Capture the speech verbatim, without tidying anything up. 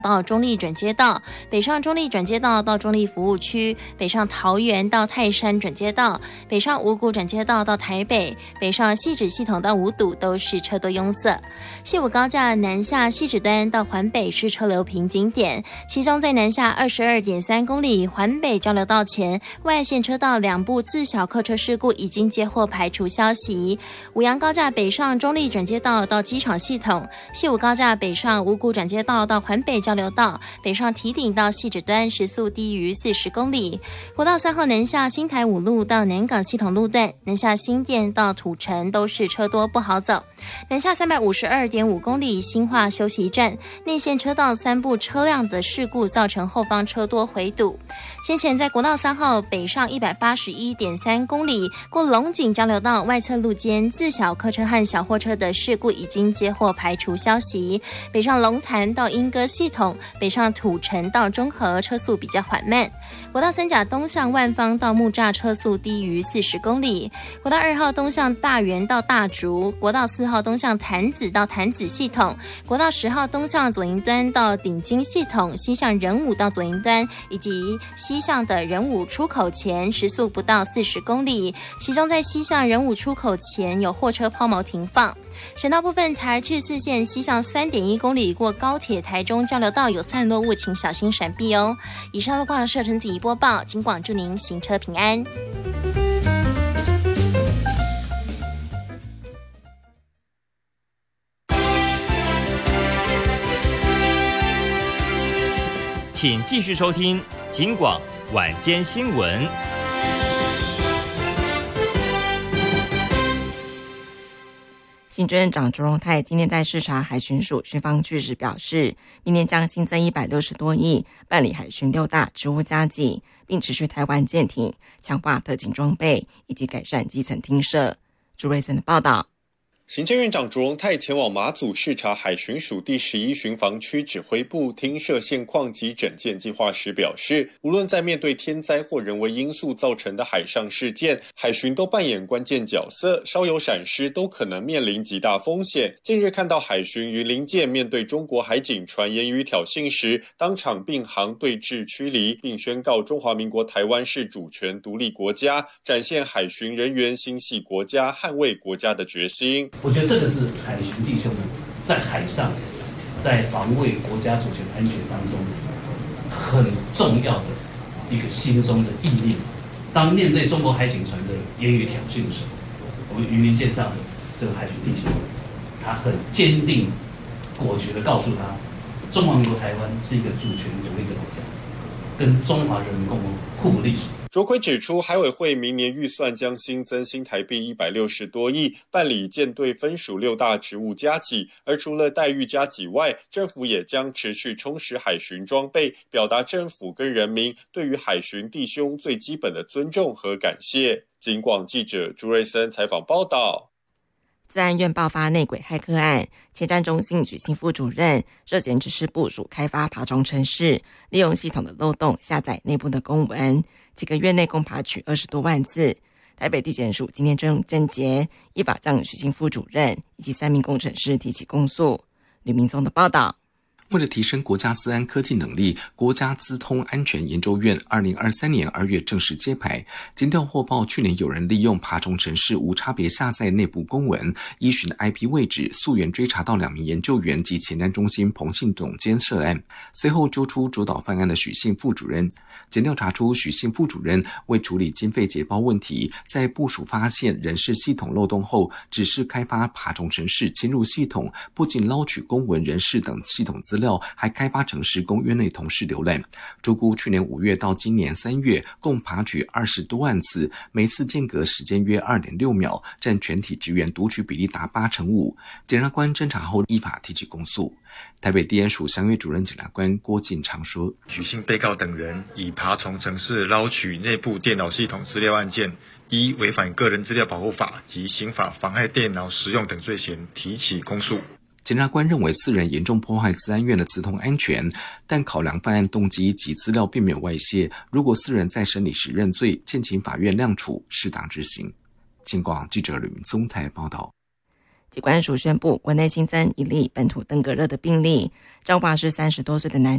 到中立转接道，北上中立转接道到中立服务区，北上桃园到泰山转接道，北上五股转接道到台北，北上汐止系统到五堵都是车多拥塞。西武高架南下汐止端到环北是车流瓶颈点，其中在南下 二十二点三公里环北交流道前外线车道两部自小客车事故已经接获排除消息。五杨高架北上中立转接道到机场系统，西武高架北上五股转接道到环北交流道，北上堤顶到汐止端时速低于四十公里。国道三号南下新台五路到南港系统路段，南下新店到土城都是车多不好走。南下 三百五十二点五公里新化休息站内线车道三部车辆的事故造成后方车多回堵。先前在国道三号北上 一百八十一点三公里过龙井交流道外侧路间自小客车和小货车的事故已经接获排除消息。北上龙潭到莺歌系统，北上土城到中和车速比较缓慢。国道三甲东向万方到木栅车速低于四十公里。国道二号东向大园到大竹，国道四号东向潭子到潭子系统，国道十号东向左营端到顶金系统，西向仁武到左营端以及西向的仁武出口前时速不到四十公里，其中在西向仁武出口前有货车抛锚停放。省道部分，台去四线西向 三点一公里过高铁台中交流道有散落物，请小心闪避哦。以上路况社陈子怡播报，警广祝您行车平安。 请继续收听警广晚间新闻。 行政院长卓荣泰今天在视察海巡署巡防区时表示，明年将新增一百六十多亿办理海巡六大职务加给，并持续台湾舰艇，强化特警装备以及改善基层厅舍。朱瑞森的报道。 行政院长卓荣泰前往马祖视察海巡署第十一巡防区指挥部厅舍现况及整建计划时表示，无论在面对天灾或人为因素造成的海上事件，海巡都扮演关键角色，稍有闪失都可能面临极大风险。近日看到海巡云林舰面对中国海警船言语挑衅时，当场并航对峙驱离，并宣告中华民国台湾是主权独立国家，展现海巡人员心系国家、捍卫国家的决心。 我觉得这个是海巡弟兄们在海上，在防卫国家主权安全当中很重要的一个心中的意念。当面对中国海警船的言语挑衅时，我们云林舰上的这个海巡弟兄，他很坚定、果决地告诉他，中华民国台湾是一个主权独立的国家，跟中华人民共和国互不隶属。 卓奎指出，海委会明年预算将新增新台币一百六十多亿，办理舰队分属六大职务加给，而除了待遇加给外，政府也将持续充实海巡装备，表达政府跟人民对于海巡弟兄最基本的尊重和感谢。警广记者朱瑞森采访报道。 自安院爆发内鬼骇客案，前瞻中心许姓副主任涉嫌指示部署开发爬虫程式，利用系统的漏洞下载内部的公文，几个月内共爬取二十多万次。台北地检署今天侦侦结，依法将许姓副主任以及三名工程师提起公诉。吕明宗的报道。 为了提升国家资安科技能力，国家资通安全研究院二零二三年二月正式揭牌。检调获报，去年有人利用爬虫程式无差别下载内部公文，依循 I P 位置溯源追查到两名研究员及前瞻中心彭姓总监涉案，随后揪出主导犯案的许姓副主任。检调查出许姓副主任为处理经费结包问题，在部署发现人事系统漏洞后，指示开发爬虫程式侵入系统，不仅捞取公文、人事等系统资料，还开发程式供院内同事浏览。初估去年五月到今年三月，共爬取二十多万次，每次间隔时间约 二点六秒，占全体职员读取比例达八成五。检察官侦查后依法提起公诉。台北地检署详阅主任检察官郭进昌说， 许姓被告等人以爬虫程式捞取内部电脑系统资料案件，依违反个人资料保护法及刑法妨害电脑使用等罪嫌提起公诉。 检察官认为四人严重破坏资安院的资通安全，但考量犯案动机及资料并没有外泄，如果四人在审理时认罪，建请法院量处，适当执行。警广记者吕明宗台报道。疾管署宣布，国内新增一例本土登革热的病例，彰化市三十多岁的男